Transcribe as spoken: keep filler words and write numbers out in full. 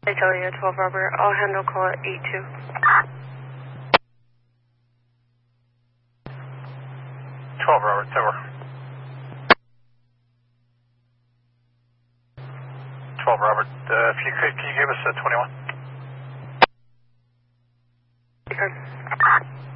I tell you, twelve Robert. I'll handle call at eight two. twelve Robert, over. twelve Robert, uh, if you could, can you give us a twenty-one? Okay.